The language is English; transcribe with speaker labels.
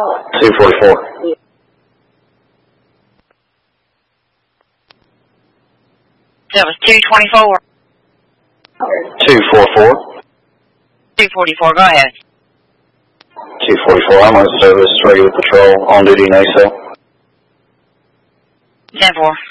Speaker 1: 244.
Speaker 2: That was 224.
Speaker 1: 244.
Speaker 2: 244, go ahead.
Speaker 1: 244, I'm on service, regular patrol, on duty, NASO.
Speaker 2: 10-4.